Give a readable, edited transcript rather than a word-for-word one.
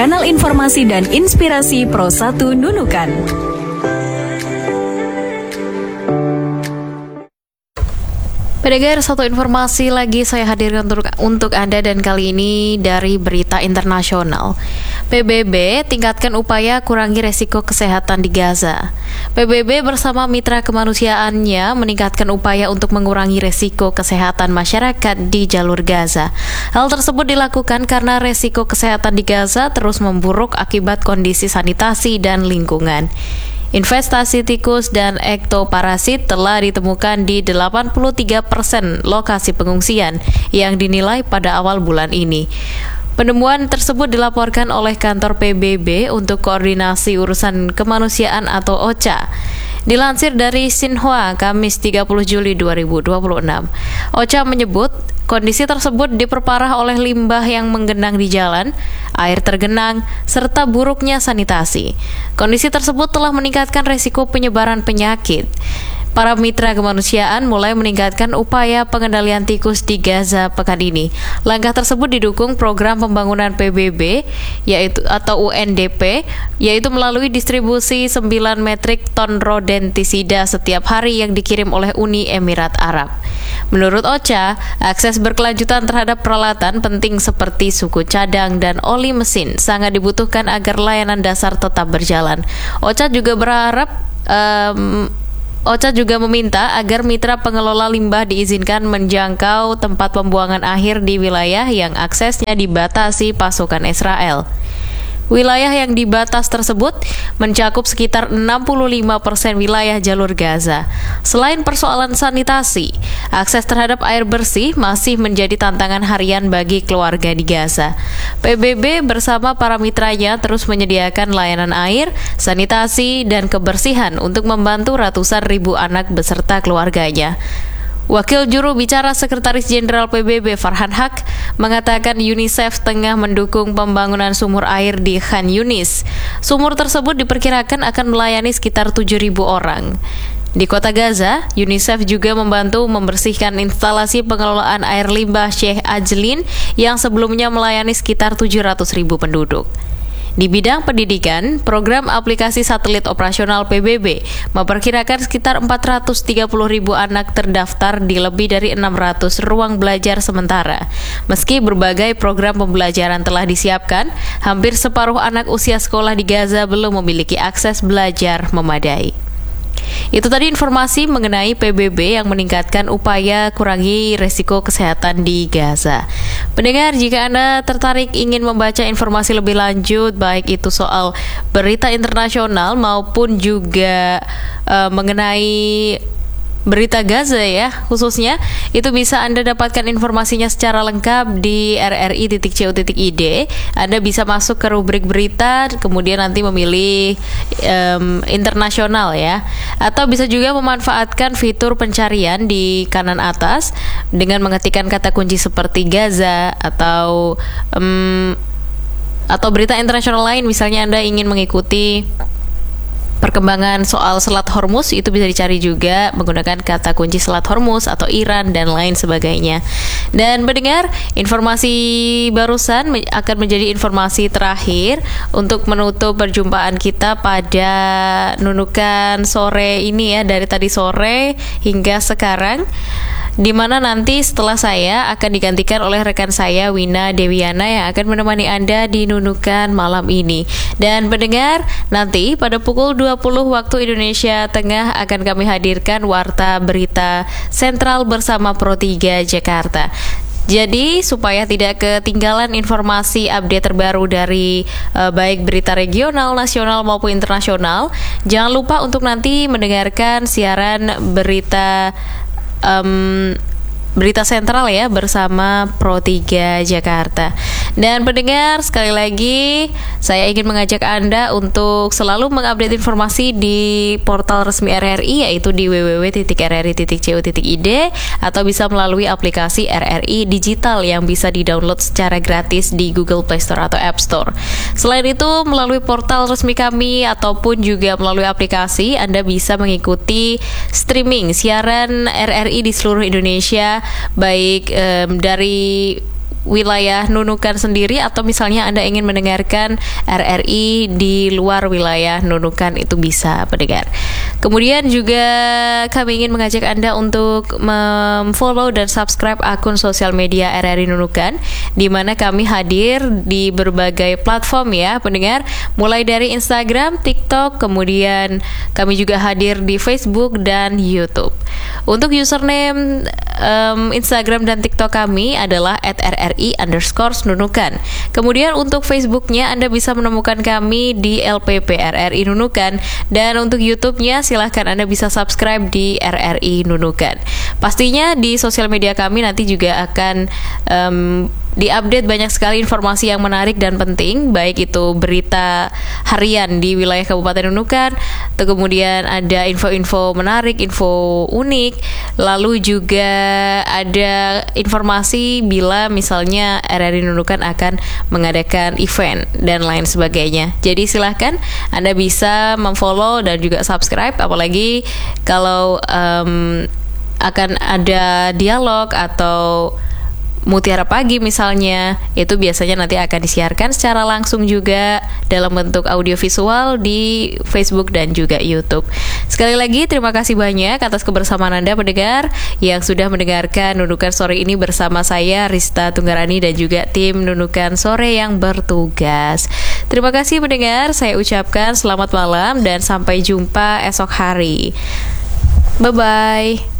kanal informasi dan inspirasi Pro 1 Nunukan. Pendengar, satu informasi lagi saya hadirkan untuk Anda, dan kali ini dari berita internasional. PBB tingkatkan upaya kurangi resiko kesehatan di Gaza. PBB bersama mitra kemanusiaannya meningkatkan upaya untuk mengurangi resiko kesehatan masyarakat di jalur Gaza. Hal tersebut dilakukan karena resiko kesehatan di Gaza terus memburuk akibat kondisi sanitasi dan lingkungan. Investasi tikus dan ektoparasit telah ditemukan di 83% lokasi pengungsian yang dinilai pada awal bulan ini. Penemuan tersebut dilaporkan oleh kantor PBB untuk Koordinasi Urusan Kemanusiaan atau OCHA. Dilansir dari Xinhua, Kamis 30 Juli 2026. OCHA menyebut kondisi tersebut diperparah oleh limbah yang menggenang di jalan, air tergenang, serta buruknya sanitasi. Kondisi tersebut telah meningkatkan resiko penyebaran penyakit. Para mitra kemanusiaan mulai meningkatkan upaya pengendalian tikus di Gaza pekan ini. Langkah tersebut didukung program pembangunan PBB atau UNDP, yaitu melalui distribusi 9 metrik ton rodentisida setiap hari yang dikirim oleh Uni Emirat Arab. Menurut OCHA, akses berkelanjutan terhadap peralatan penting seperti suku cadang dan oli mesin sangat dibutuhkan agar layanan dasar tetap berjalan. OCHA juga meminta agar mitra pengelola limbah diizinkan menjangkau tempat pembuangan akhir di wilayah yang aksesnya dibatasi pasukan Israel. Wilayah yang dibatas tersebut mencakup sekitar 65% wilayah jalur Gaza. Selain persoalan sanitasi, akses terhadap air bersih masih menjadi tantangan harian bagi keluarga di Gaza. PBB bersama para mitranya terus menyediakan layanan air, sanitasi, dan kebersihan untuk membantu ratusan ribu anak beserta keluarganya. Wakil juru bicara Sekretaris Jenderal PBB Farhan Haq mengatakan UNICEF tengah mendukung pembangunan sumur air di Khan Yunis. Sumur tersebut diperkirakan akan melayani sekitar 7.000 orang. Di kota Gaza, UNICEF juga membantu membersihkan instalasi pengelolaan air limbah Sheikh Ajlin yang sebelumnya melayani sekitar 700.000 penduduk. Di bidang pendidikan, program aplikasi satelit operasional PBB memperkirakan sekitar 430.000 anak terdaftar di lebih dari 600 ruang belajar sementara. Meski berbagai program pembelajaran telah disiapkan, hampir separuh anak usia sekolah di Gaza belum memiliki akses belajar memadai. Itu tadi informasi mengenai PBB yang meningkatkan upaya kurangi resiko kesehatan di Gaza. Pendengar, jika Anda tertarik ingin membaca informasi lebih lanjut, baik itu soal berita internasional maupun juga mengenai berita Gaza ya, khususnya itu bisa Anda dapatkan informasinya secara lengkap di rri.co.id. Anda bisa masuk ke rubrik berita, kemudian nanti memilih internasional ya, atau bisa juga memanfaatkan fitur pencarian di kanan atas dengan mengetikkan kata kunci seperti Gaza atau berita internasional lain. Misalnya Anda ingin mengikuti perkembangan soal Selat Hormuz, itu bisa dicari juga menggunakan kata kunci Selat Hormuz atau Iran dan lain sebagainya. Dan mendengar informasi barusan akan menjadi informasi terakhir untuk menutup perjumpaan kita pada Nunukan sore ini ya, dari tadi sore hingga sekarang, di mana nanti setelah saya akan digantikan oleh rekan saya Wina Dewiana yang akan menemani Anda di Nunukan malam ini. Dan pendengar, nanti pada pukul 20 waktu Indonesia Tengah akan kami hadirkan Warta Berita Sentral bersama Pro 3 Jakarta. Jadi supaya tidak ketinggalan informasi update terbaru dari baik berita regional, nasional maupun internasional, jangan lupa untuk nanti mendengarkan siaran berita sentral ya bersama Pro 3 Jakarta. Dan pendengar, sekali lagi saya ingin mengajak Anda untuk selalu mengupdate informasi di portal resmi RRI, yaitu di www.rri.co.id, atau bisa melalui aplikasi RRI Digital yang bisa di-download secara gratis di Google Play Store atau App Store. Selain itu, melalui portal resmi kami ataupun juga melalui aplikasi, Anda bisa mengikuti streaming siaran RRI di seluruh Indonesia, baik dari wilayah Nunukan sendiri, atau misalnya Anda ingin mendengarkan RRI di luar wilayah Nunukan, itu bisa pendengar. Kemudian juga kami ingin mengajak Anda untuk follow dan subscribe akun sosial media RRI Nunukan, di mana kami hadir di berbagai platform ya pendengar, mulai dari Instagram, TikTok, kemudian kami juga hadir di Facebook dan YouTube. Untuk username Instagram dan TikTok kami adalah @rri_nunukan. Kemudian untuk Facebooknya Anda bisa menemukan kami di LPP RRI Nunukan, dan untuk YouTube-nya silahkan Anda bisa subscribe di RRI Nunukan. Pastinya di sosial media kami nanti juga akan diupdate banyak sekali informasi yang menarik dan penting, baik itu berita harian di wilayah Kabupaten Nunukan, atau kemudian ada info-info menarik, info unik, lalu juga ada informasi bila misalnya RRI Nunukan akan mengadakan event dan lain sebagainya. Jadi silahkan Anda bisa memfollow dan juga subscribe, apalagi kalau akan ada dialog atau Mutiara Pagi misalnya, itu biasanya nanti akan disiarkan secara langsung juga dalam bentuk audiovisual di Facebook dan juga YouTube. Sekali lagi terima kasih banyak atas kebersamaan Anda pendengar yang sudah mendengarkan Nunukan Sore ini bersama saya Rista Tunggarani dan juga tim Nunukan Sore yang bertugas. Terima kasih pendengar, saya ucapkan selamat malam dan sampai jumpa esok hari. Bye-bye.